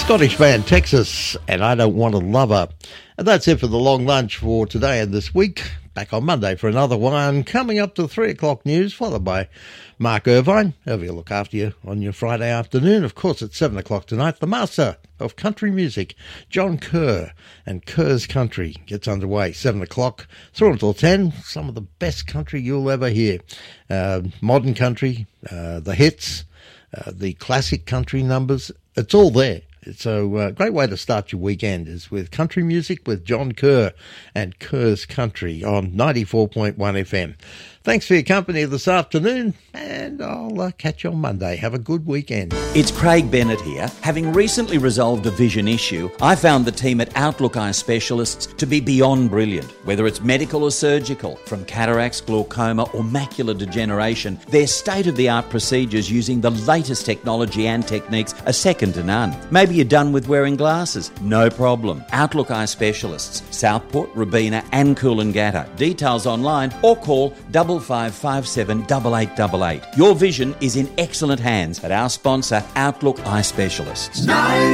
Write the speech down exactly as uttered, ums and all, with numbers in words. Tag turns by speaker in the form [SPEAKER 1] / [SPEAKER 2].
[SPEAKER 1] Scottish band Texas and I Don't Want to Love Her. And that's it for the long lunch for today and this week. Back on Monday for another one. Coming up to three o'clock news, followed by Mark Irvine. He'll look after you on your Friday afternoon. Of course, at seven o'clock tonight, the master of country music, John Kerr, and Kerr's Country gets underway. seven o'clock through until ten. Some of the best country you'll ever hear. Uh, modern country, uh, the hits, uh, the classic country numbers. It's all there. So a uh, great way to start your weekend is with country music with John Kerr and Kerr's Country on ninety-four point one F M. Thanks for your company this afternoon, and I'll uh, catch you on Monday. Have a good weekend.
[SPEAKER 2] It's Craig Bennett here. Having recently resolved a vision issue, I found the team at Outlook Eye Specialists to be beyond brilliant. Whether it's medical or surgical, from cataracts, glaucoma or macular degeneration, their state-of-the-art procedures using the latest technology and techniques are second to none. Maybe you're done with wearing glasses. No problem. Outlook Eye Specialists, Southport, Robina and Coolangatta. Details online or call double five five seven double eight double eight. Your vision is in excellent hands at our sponsor, Outlook Eye Specialists.